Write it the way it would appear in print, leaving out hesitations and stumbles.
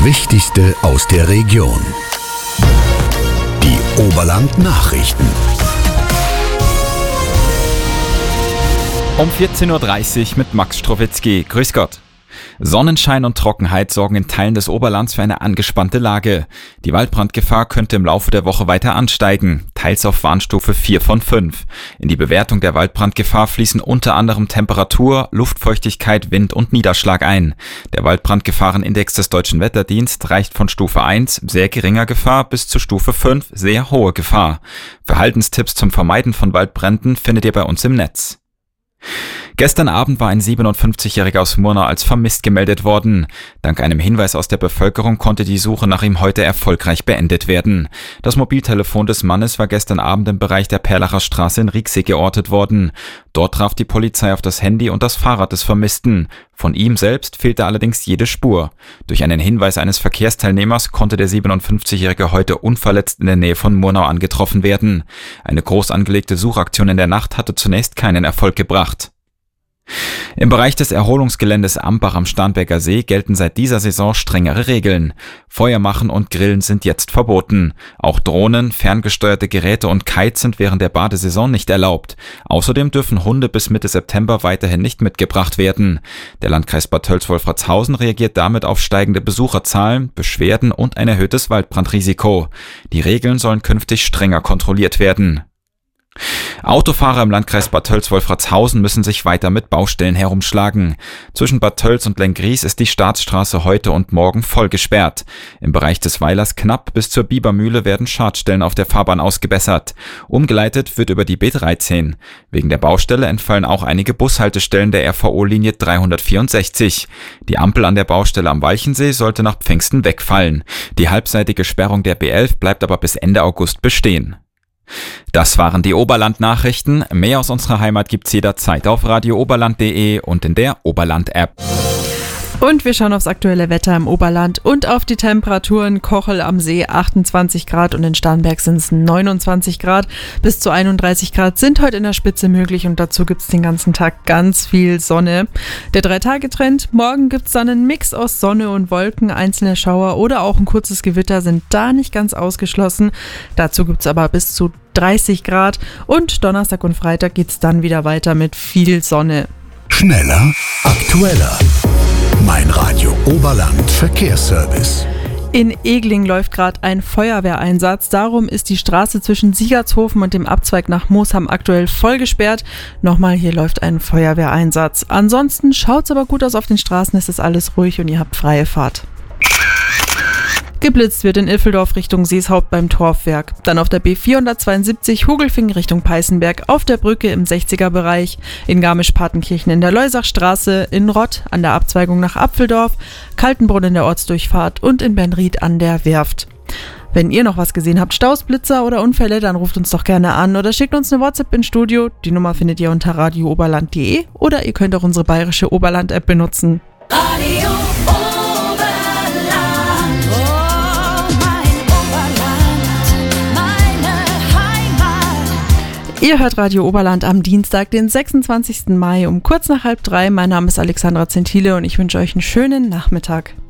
Wichtigste aus der Region. Die Oberland-Nachrichten. Um 14.30 Uhr mit Max Strowitzki. Grüß Gott. Sonnenschein und Trockenheit sorgen in Teilen des Oberlands für eine angespannte Lage. Die Waldbrandgefahr könnte im Laufe der Woche weiter ansteigen, teils auf Warnstufe 4 von 5. In die Bewertung der Waldbrandgefahr fließen unter anderem Temperatur, Luftfeuchtigkeit, Wind und Niederschlag ein. Der Waldbrandgefahrenindex des Deutschen Wetterdienst reicht von Stufe 1, sehr geringer Gefahr, bis zu Stufe 5, sehr hohe Gefahr. Verhaltenstipps zum Vermeiden von Waldbränden findet ihr bei uns im Netz. Gestern Abend war ein 57-Jähriger aus Murnau als vermisst gemeldet worden. Dank einem Hinweis aus der Bevölkerung konnte die Suche nach ihm heute erfolgreich beendet werden. Das Mobiltelefon des Mannes war gestern Abend im Bereich der Perlacher Straße in Rieksee geortet worden. Dort traf die Polizei auf das Handy und das Fahrrad des Vermissten. Von ihm selbst fehlte allerdings jede Spur. Durch einen Hinweis eines Verkehrsteilnehmers konnte der 57-Jährige heute unverletzt in der Nähe von Murnau angetroffen werden. Eine groß angelegte Suchaktion in der Nacht hatte zunächst keinen Erfolg gebracht. Im Bereich des Erholungsgeländes Ambach am Starnberger See gelten seit dieser Saison strengere Regeln. Feuer machen und Grillen sind jetzt verboten. Auch Drohnen, ferngesteuerte Geräte und Kites sind während der Badesaison nicht erlaubt. Außerdem dürfen Hunde bis Mitte September weiterhin nicht mitgebracht werden. Der Landkreis Bad Tölz-Wolfratshausen reagiert damit auf steigende Besucherzahlen, Beschwerden und ein erhöhtes Waldbrandrisiko. Die Regeln sollen künftig strenger kontrolliert werden. Autofahrer im Landkreis Bad Tölz-Wolfratshausen müssen sich weiter mit Baustellen herumschlagen. Zwischen Bad Tölz und Lenggries ist die Staatsstraße heute und morgen voll gesperrt. Im Bereich des Weilers knapp bis zur Bibermühle werden Schadstellen auf der Fahrbahn ausgebessert. Umgeleitet wird über die B13. Wegen der Baustelle entfallen auch einige Bushaltestellen der RVO-Linie 364. Die Ampel an der Baustelle am Walchensee sollte nach Pfingsten wegfallen. Die halbseitige Sperrung der B11 bleibt aber bis Ende August bestehen. Das waren die Oberland-Nachrichten. Mehr aus unserer Heimat gibt's jederzeit auf radiooberland.de und in der Oberland-App. Und wir schauen aufs aktuelle Wetter im Oberland und auf die Temperaturen. Kochel am See 28 Grad und in Starnberg sind es 29 Grad. Bis zu 31 Grad sind heute in der Spitze möglich und dazu gibt es den ganzen Tag ganz viel Sonne. Der 3-Tage-Trend, morgen gibt es dann einen Mix aus Sonne und Wolken, einzelne Schauer oder auch ein kurzes Gewitter sind da nicht ganz ausgeschlossen. Dazu gibt es aber bis zu 30 Grad und Donnerstag und Freitag geht es dann wieder weiter mit viel Sonne. Schneller, aktueller. Mein Radio Oberland Verkehrsservice. In Egling läuft gerade ein Feuerwehreinsatz. Darum ist die Straße zwischen Siegertshofen und dem Abzweig nach Moosham aktuell voll gesperrt. Nochmal, hier läuft ein Feuerwehreinsatz. Ansonsten schaut's aber gut aus auf den Straßen. Es ist alles ruhig und ihr habt freie Fahrt. Geblitzt wird in Ilfeldorf Richtung Seeshaupt beim Torfwerk. Dann auf der B472 Hugelfing Richtung Peißenberg, auf der Brücke im 60er-Bereich, in Garmisch-Partenkirchen in der Leusachstraße, in Rott an der Abzweigung nach Apfeldorf, Kaltenbrunn in der Ortsdurchfahrt und in Bernried an der Werft. Wenn ihr noch was gesehen habt, Staus, Blitzer oder Unfälle, dann ruft uns doch gerne an oder schickt uns eine WhatsApp ins Studio. Die Nummer findet ihr unter radiooberland.de oder ihr könnt auch unsere bayerische Oberland-App benutzen. Radio Ihr hört Radio Oberland am Dienstag, den 26. Mai um kurz nach 2:30. Mein Name ist Alexandra Zentile und ich wünsche euch einen schönen Nachmittag.